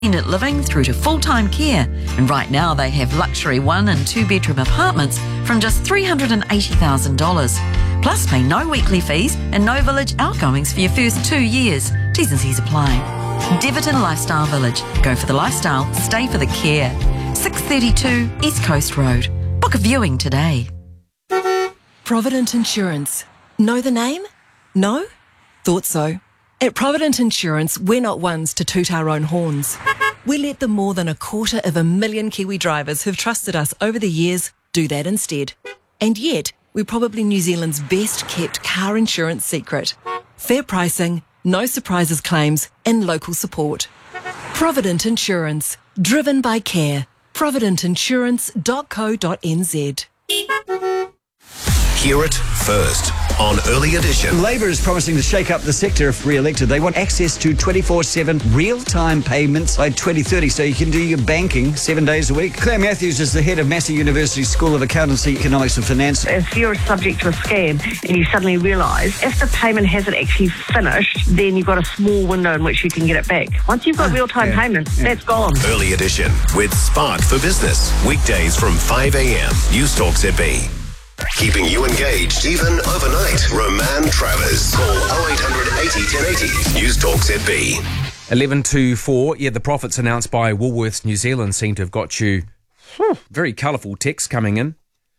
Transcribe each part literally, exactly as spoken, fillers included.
independent living through to full-time care. And right now they have luxury one and two bedroom apartments from just three hundred eighty thousand dollars. Plus pay no weekly fees and no village outgoings for your first two years. T's and C's apply. Deverton Lifestyle Village. Go for the lifestyle, stay for the care. six thirty-two East Coast Road. Book a viewing today. Provident Insurance. Know the name? No? Thought so. At Provident Insurance, we're not ones to toot our own horns. We let the more than a quarter of a million Kiwi drivers who've trusted us over the years do that instead. And yet, we're probably New Zealand's best kept car insurance secret. Fair pricing, no surprises claims, and local support. Provident Insurance. Driven by care. provident insurance dot co dot n z. Hear it first on Early Edition. Labor is promising to shake up the sector if re-elected. They want access to twenty-four seven real-time payments by twenty thirty, so you can do your banking seven days a week. Claire Matthews is the head of Massey University School of Accountancy, Economics and Finance. If you're subject to a scam and you suddenly realise if the payment hasn't actually finished, then you've got a small window in which you can get it back. Once you've got Ah, real-time yeah, payments, yeah. that's gone. Early Edition with Spark for Business. Weekdays from five a.m. News Talk Z B. Keeping you engaged even overnight. Roman Travers. Call oh eight hundred eighty ten eighty. News Talk Z B. eleven to four. Yeah, the profits announced by Woolworths New Zealand seem to have got you whew, very colourful text coming in.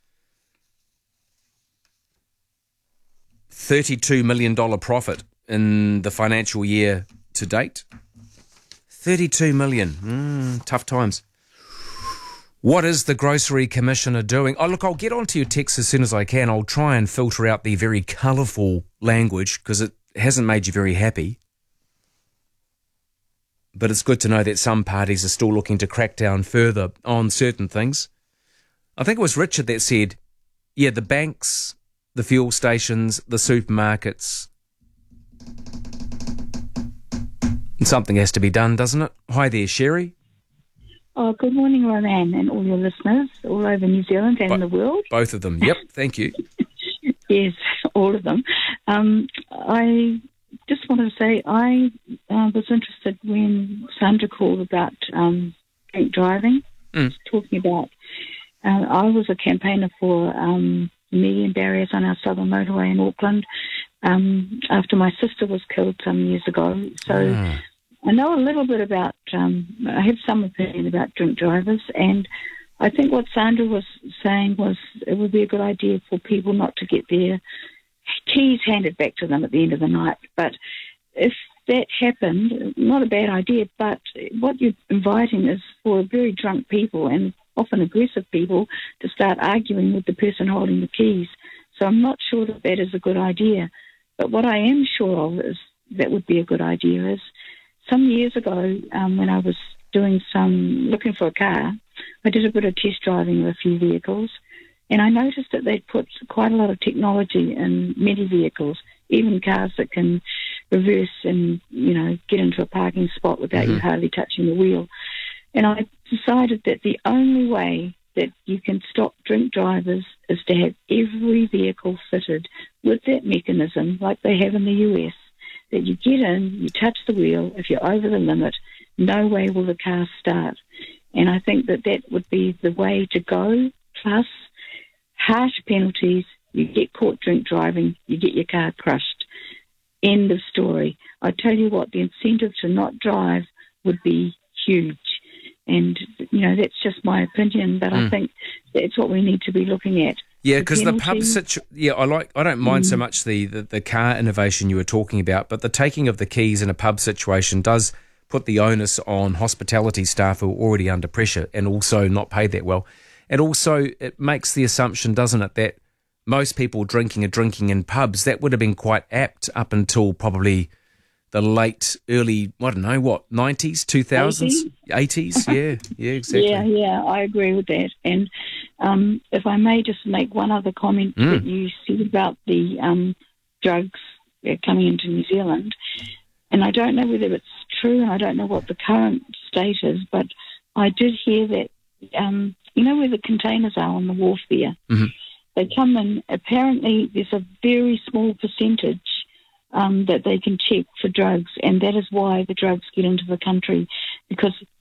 thirty-two million dollars profit in the financial year to date. thirty-two million dollars. Mm, tough times. What is the Grocery Commissioner doing? Oh, look, I'll get onto your text as soon as I can. I'll try and filter out the very colourful language because it hasn't made you very happy. But it's good to know that some parties are still looking to crack down further on certain things. I think it was Richard that said, yeah, the banks, the fuel stations, the supermarkets. And something has to be done, doesn't it? Hi there, Sherry. Oh, good morning, Roman, and all your listeners all over New Zealand and Bo- the world. Both of them. Yep, thank you. Yes, all of them. Um, I just wanted to say I uh, was interested when Sandra called about um, drink driving, Mm. talking about, uh, I was a campaigner for um, median barriers on our southern motorway in Auckland um, after my sister was killed some years ago. So Ah. I know a little bit about, um, I have some opinion about drink drivers, and I think what Sandra was saying was it would be a good idea for people not to get their keys handed back to them at the end of the night. But if that happened, not a bad idea, but what you're inviting is for very drunk people and often aggressive people to start arguing with the person holding the keys. So I'm not sure that that is a good idea. But what I am sure of is that would be a good idea is some years ago, um, when I was doing some, looking for a car, I did a bit of test driving with a few vehicles, and I noticed that they'd put quite a lot of technology in many vehicles, even cars that can reverse and, you know, get into a parking spot without Mm-hmm. you hardly touching the wheel. And I decided that the only way that you can stop drink drivers is to have every vehicle fitted with that mechanism like they have in the U S, that you get in, you touch the wheel, if you're over the limit, no way will the car start. And I think that that would be the way to go, plus harsh penalties. You get caught drink driving, you get your car crushed. End of story. I tell you what, the incentive to not drive would be huge. And, you know, that's just my opinion, but Mm. I think that's what we need to be looking at. Yeah, because the pub penalty- situ- yeah, I like. I don't mind so much the, the the car innovation you were talking about, but the taking of the keys in a pub situation does put the onus on hospitality staff who are already under pressure and also not paid that well. And also, it makes the assumption, doesn't it, that most people drinking are drinking in pubs. That would have been quite apt up until probably the late, early, I don't know, what, nineties, two thousands, eighties? Yeah, yeah, exactly. Yeah, yeah, I agree with that. And um, if I may just make one other comment Mm. that you said about the um, drugs uh, coming into New Zealand, and I don't know whether it's true and I don't know what the current state is, but I did hear that, um, you know where the containers are on the wharf there? Mm-hmm. They come in, apparently there's a very small percentage um, that they can check for drugs, and that is why the drugs get into the country. because